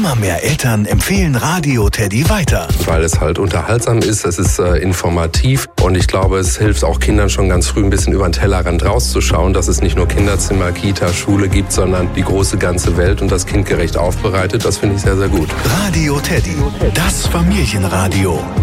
Immer mehr Eltern empfehlen Radio Teddy weiter. Weil es halt unterhaltsam ist, es ist informativ und ich glaube, es hilft auch Kindern schon ganz früh ein bisschen über den Tellerrand rauszuschauen, dass es nicht nur Kinderzimmer, Kita, Schule gibt, sondern die große ganze Welt und das kindgerecht aufbereitet. Das finde ich sehr, sehr gut. Radio Teddy, das Familienradio.